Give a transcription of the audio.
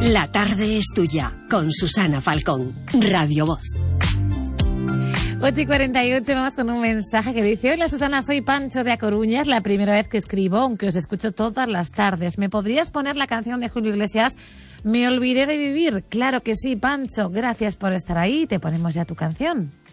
La tarde es tuya, con Susana Falcón, Radio Voz. 8:48, vamos con un mensaje que dice: hola Susana, soy Pancho de A Coruña, es la primera vez que escribo, aunque os escucho todas las tardes. ¿Me podrías poner la canción de Julio Iglesias, Me olvidé de vivir? Claro que sí, Pancho, gracias por estar ahí, te ponemos ya tu canción.